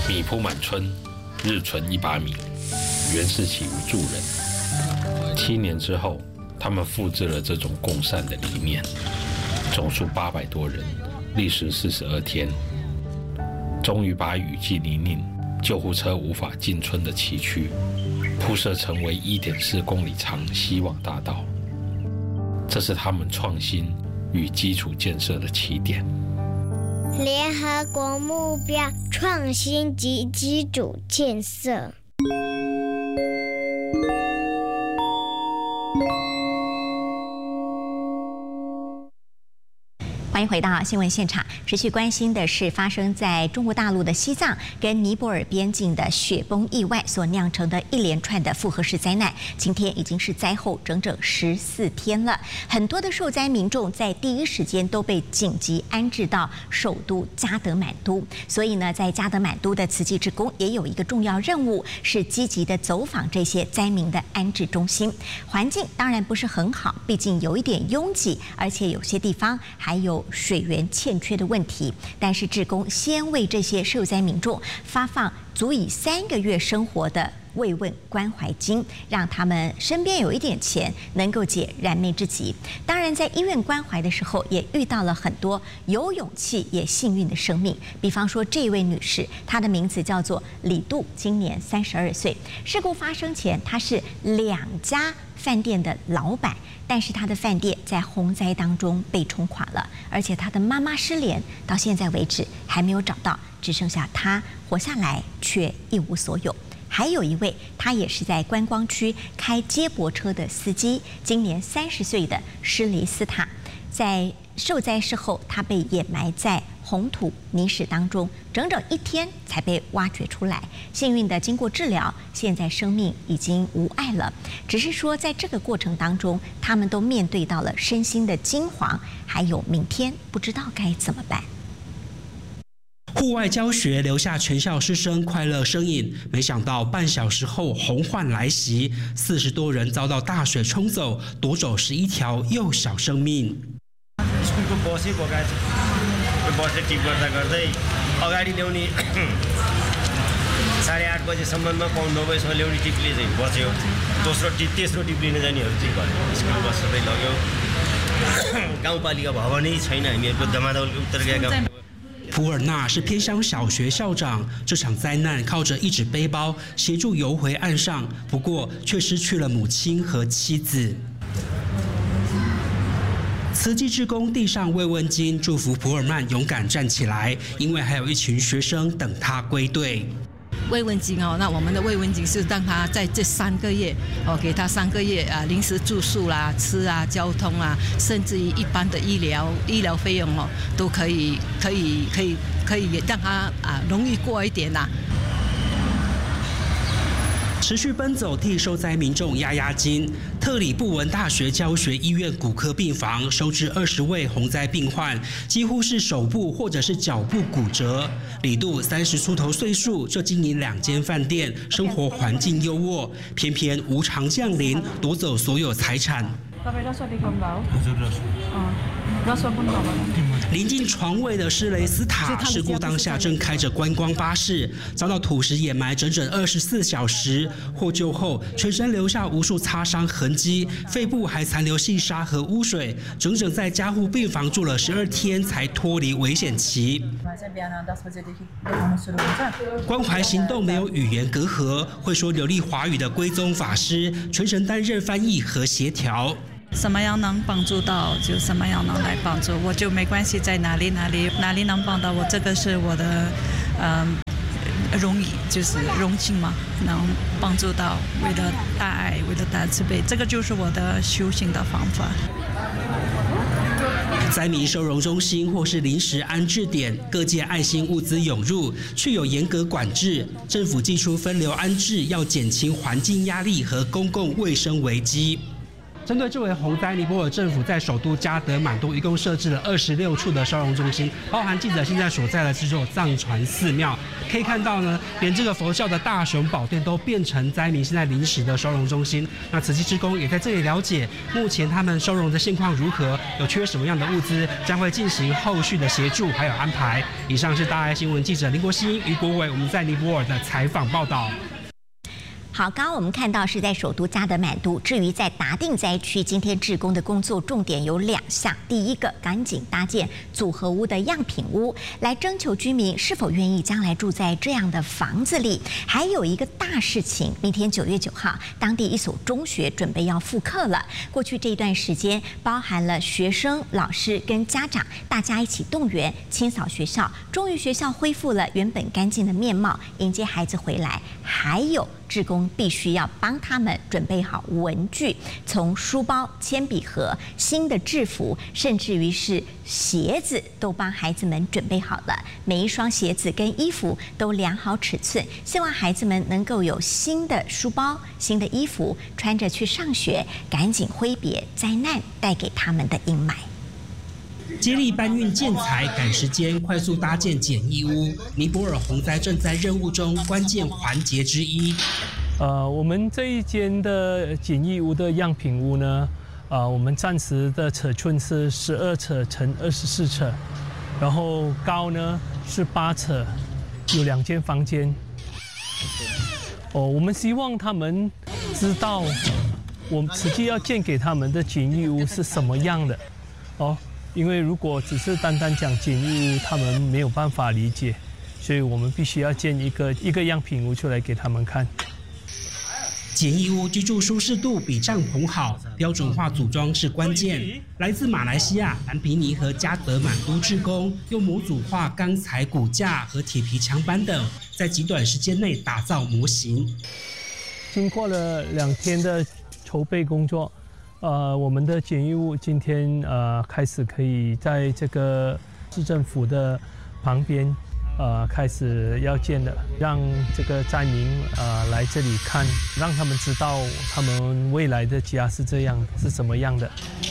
米铺满村，日存1把米，袁氏起于助人。7年之后，他们复制了这种共善的理念，总数800多人，历时42天，终于把雨季泥泞、救护车无法进村的崎岖，铺设成为1.4公里长希望大道。这是他们创新与基础建设的起点。 联合国目标创新及基础建设。 欢迎回到新闻现场。持续关心的是发生在中国大陆的西藏跟尼泊尔边境的雪崩意外所酿成的一连串的复合式灾难。今天已经是灾后整整14天了，很多的受灾民众在第一时间都被紧急安置到首都加德满都。所以呢，在加德满都的慈济志工也有一个重要任务，是积极的走访这些灾民的安置中心。环境当然不是很好，毕竟有一点拥挤，而且有些地方还有水源欠缺的问题，但是志工先为这些受灾民众发放足以3个月生活的慰问关怀金，让他们身边有一点钱，能够解燃眉之急。当然，在医院关怀的时候，也遇到了很多有勇气也幸运的生命。比方说，这位女士，她的名字叫做李杜，今年32岁。事故发生前，她是2家饭店的老板，但是她的饭店在洪灾当中被冲垮了，而且她的妈妈失联，到现在为止还没有找到，只剩下她活下来却一无所有。还有一位，他也是在观光区开接驳车的司机，今年30岁的施里斯塔，在受灾事后，他被掩埋在红土泥石当中，整整1天才被挖掘出来。幸运的经过治疗，现在生命已经无碍了。只是说，在这个过程当中，他们都面对到了身心的惊惶，还有明天不知道该怎么办。 户外教学留下全校师生快乐身影，没想到半小时后洪患来袭，40多人遭到大水冲走，夺走11条幼小生命。 8:30 बजेसम्ममा पाउनु नभएसँग ल्याउने टिपले चाहिँ बच्यो। तेस्रो टिप लिन जानेहरू चाहिँ घर स्कुल बस सबै लग्यो। गाउँपालिका भवनै छैन हामीहरूको दमादौलको उत्तर गया गाउँ। 普尔纳是偏乡小学校长，这场灾难靠着一纸背包协助游回岸上，不过却失去了母亲和妻子。慈济志工递上慰问金，祝福普尔曼勇敢站起来，因为还有一群学生等他归队。 慰问金哦，那我们的慰问金是让他在这3个月哦，给他3个月啊，临时住宿啦、吃啊、交通啊，甚至于一般的医疗费用哦，都可以让他啊容易过一点呐。 持续奔走替受灾民众压惊。特里布文大学教学医院骨科病房收治20位洪灾病患，几乎是手部或者是脚部骨折。李杜30出头岁数，就经营2间饭店，生活环境优渥，偏偏无常降临，夺走所有财产。临近床位的施雷斯塔，事故当下正开着观光巴士，遭到土石掩埋整整24小时。获救后，全身留下无数擦伤痕迹，肺部还残留细沙和污水，整整在加护病房住了12天才脱离危险期。关怀行动没有语言隔阂，会说流利华语的归宗法师全程担任翻译和协调。 什么样能帮助到就什么样能来帮助，我就没关系在哪里能帮到我，这个是我的就是荣幸嘛，能帮助到，为了大爱，为了大慈悲，这个就是我的修行的方法。 灾民收容中心或是临时安置点，各界爱心物资涌入，却有严格管制。政府祭出分流安置，要减轻环境压力和公共卫生危机。 针对这回洪灾，尼泊尔政府在首都加德满都一共设置了26处的收容中心，包含记者现在所在的这座藏传寺庙。可以看到呢，连这个佛教的大雄宝殿都变成灾民现在临时的收容中心。那慈济志工也在这里了解目前他们收容的现况如何，有缺什么样的物资，将会进行后续的协助还有安排。以上是大爱新闻记者林国兴、于国伟我们在尼泊尔的采访报道。 好，刚刚我们看到是在首都加德满都。至于在达定灾区，今天志工的工作重点有2项。第一个，赶紧搭建组合屋的样品屋，来征求居民是否愿意将来住在这样的房子里。还有一个大事情，明天9月9号，当地一所中学准备要复课了。过去这一段时间，包含了学生、老师跟家长，大家一起动员清扫学校，终于学校恢复了原本干净的面貌，迎接孩子回来。还有志工必须要帮他们准备好文具，从书包、铅笔盒、新的制服，甚至于是鞋子，都帮孩子们准备好了。每一双鞋子跟衣服都量好尺寸，希望孩子们能够有新的书包、新的衣服穿着去上学，赶紧挥别灾难带给他们的阴霾。 接力搬运建材，赶时间，快速搭建简易屋，尼泊尔洪灾正在任务中关键环节之一。 我们这一间的简易屋的样品屋呢，我们暂时的尺寸是12尺乘24尺，然后高呢是8尺，有2间房间。我们希望他们知道，我们实际要建给他们的简易屋是什么样的，因为如果只是单单讲简易屋，他们没有办法理解，所以我们必须要建一个样品屋出来给他们看。 简易屋居住舒适度比帐篷好，标准化组装是关键。来自马来西亚、兰皮尼和加德满都志工，用模组化钢材骨架和铁皮墙板等，在极短时间内打造模型。 经过了2天的筹备工作，我们的简易屋今天开始可以在这个市政府的旁边开始要建了，让这个灾民来这里看，让他们知道他们未来的家是什么样的。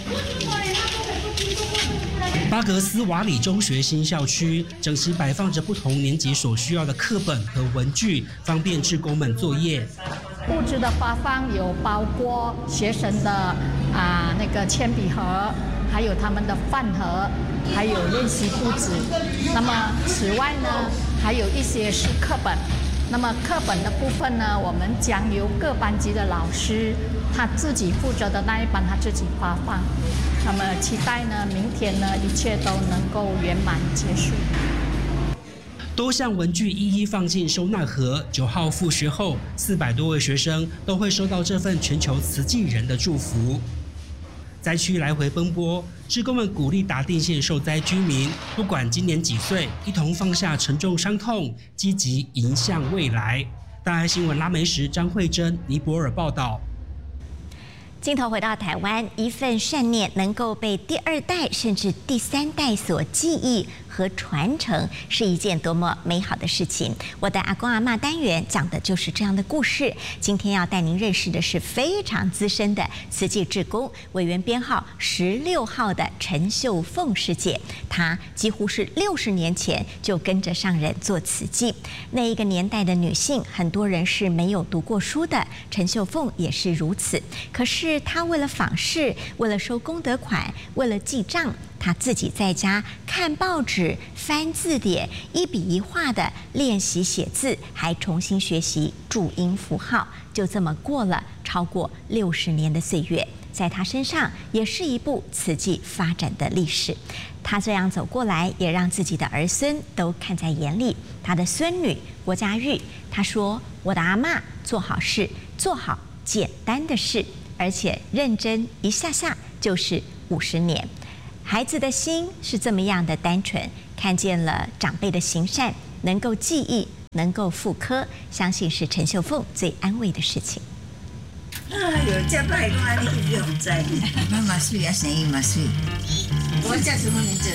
巴格斯瓦里中学新校区整齐摆放着不同年级所需要的课本和文具，方便志工们作业。 物资的发放有包括学生的那个铅笔盒，还有他们的饭盒，还有练习簿子。那么此外呢，还有一些是课本。那么课本的部分呢，我们将由各班级的老师他自己负责的那一班他自己发放。那么期待呢，明天呢一切都能够圆满结束。 多项文具一一放进收纳盒。9号复学后，400多位学生都会收到这份全球慈济人的祝福。灾区来回奔波，志工们鼓励达定县受灾居民，不管今年几岁，一同放下沉重伤痛，积极迎向未来。大爱新闻拉梅什、张慧珍、尼泊尔报道。 镜头回到台湾，一份善念能够被第2代甚至第3代所记忆和传承，是一件多么美好的事情。我的阿公阿嬷单元讲的就是这样的故事。今天要带您认识的是非常资深的慈济志工，委员编号16号的陈秀凤师姐。她几乎是60年前就跟着上人做慈济。那一个年代的女性，很多人是没有读过书的，陈秀凤也是如此。可是她为了访视，为了收功德款，为了记账，她自己在家看报纸、翻字典，一笔一画的练习写字，还重新学习注音符号。就这么过了超过60年的岁月，在她身上也是一部慈济发展的历史。她这样走过来，也让自己的儿孙都看在眼里。她的孙女郭佳玉，她说：“我的阿嬷做好事，做好简单的事，而且认真一下下就是50年。”孩子的心是这么样的单纯，看见了长辈的行善，能够记忆，能够复刻，相信是陈秀凤最安慰的事情。 哎呦，这摆讲安尼就不用知，妈妈水啊，声音嘛水。我叫什么名字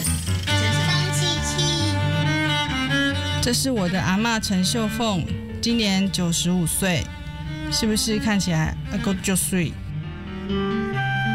？377。这是我的阿嬷陈秀凤，今年95岁，是不是看起来还够就水？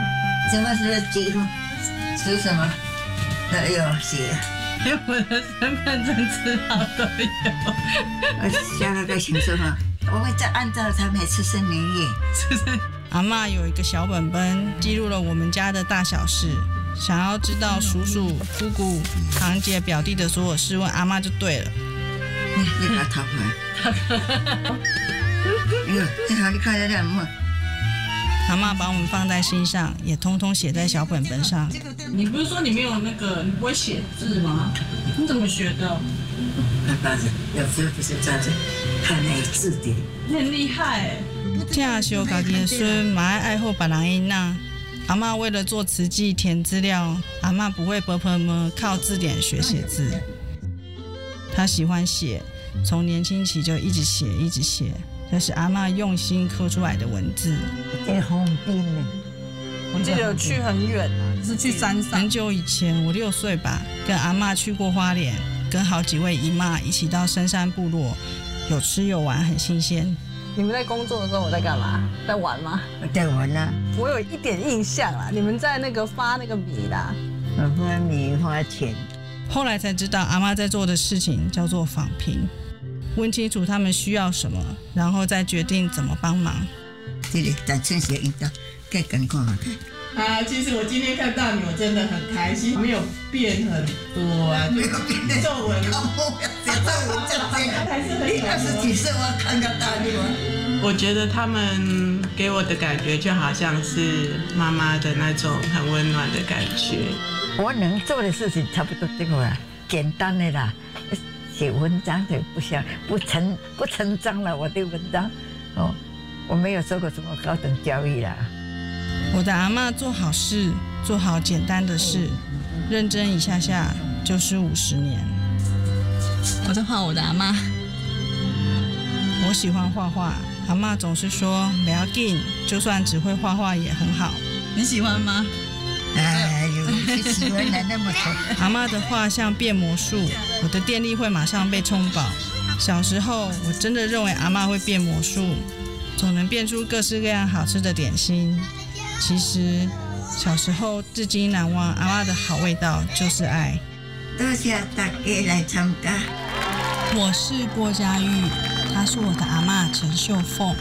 什么是几户？属什么？有写。 我的身份证字号都有。 下个请说嘛，我会再按照他每次生年月。 阿嬷有一个小本本，记录了我们家的大小事。想要知道叔叔、姑姑、堂姐、表弟的所有事，问阿嬷就对了。 你把它掏出来。你好，你看得到吗？ 阿嬷把我们放在心上，也通通写在小本本上。 你不是说你没有你不会写字吗？你怎么学的？ 爸子，有时候不是这样子，看那个字典。 你很厉害哎。 正小家己的孙，嘛爱好别人囡仔。阿嬷为了做慈济填资料，阿嬷不会靠字典学写字。她喜欢写，从年轻起就一直写。这是阿嬷用心刻出来的文字。 在横滨呢， 我记得有去很远是去山上。 很久以前，我6岁吧，跟阿嬷去过花莲，跟好几位姨妈一起到深山部落，有吃有玩，很新鲜。 你们在工作的时候，我在干嘛？在玩吗？ 在玩啊。 我有一点印象啦，你们在发那个米啦。 发米花钱。 后来才知道，阿嬷在做的事情叫做访贫。问清楚他们需要什么，然后再决定怎么帮忙。 这里咱趁学引导，该赶快看。其实我今天看到你，我真的很开心，没有变很多啊， 没有变皱纹， 写皱纹这样，你20几岁我看到大你吗？ 我觉得他们给我的感觉就好像是妈妈的那种很温暖的感觉。 我能做的事情差不多这个啦，简单的啦。写文章的不成章了，我的文章哦，我没有受过什么高等教育啦。 我的阿嬷做好事，做好简单的事，认真一下下就是50年。 我在画我的阿嬷。 我喜欢画画，阿嬷总是说不要紧，就算只会画画也很好。 你喜欢吗？ 哎呦，喜欢哪那么丑？ 阿嬷的画像变魔术，我的电力会马上被充饱。小时候我真的认为阿嬷会变魔术，总能变出各式各样好吃的点心。其实小时候至今难忘，阿嬷的好味道就是爱。 多谢大家来参加。 我是郭佳玉，她是我的阿嬷陈秀凤。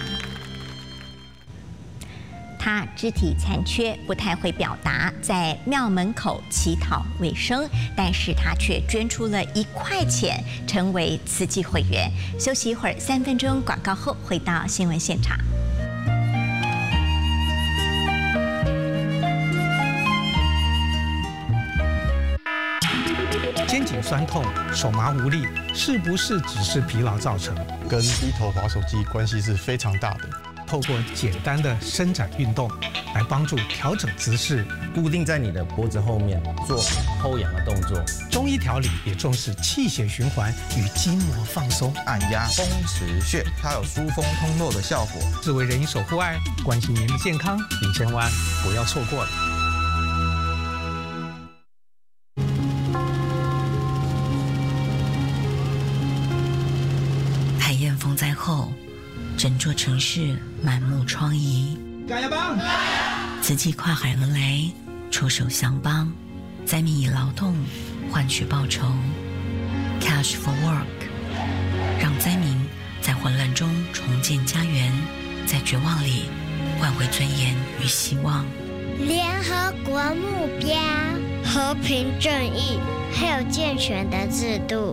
他肢体残缺，不太会表达，在庙门口乞讨为生，但是他却捐出了1块钱，成为慈济会员。休息一会儿，3分钟广告后回到新闻现场。 肩颈酸痛、手麻无力，是不是只是疲劳造成？ 跟低头滑手机关系是非常大的。 透过简单的伸展运动来帮助调整姿势， 固定在你的脖子后面做后仰的动作。 中医调理也重视气血循环与筋膜放松， 按压风池穴，它有疏风通络的效果。 是为人医守护爱，关心您的健康，您千万不要错过了。 海燕风灾后，整座城市满目疮痍， 加油帮！ 慈济跨海而来，出手相帮，灾民以劳动换取报酬 ，Cash for Work， 让灾民在混乱中重建家园，在绝望里换回尊严与希望。 联合国目标：和平、正义，还有健全的制度。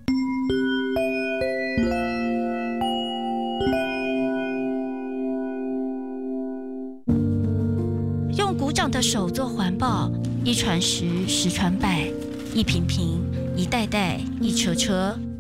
鼓掌的手做环保，一传十，十传百，一瓶瓶，一袋袋，一车车，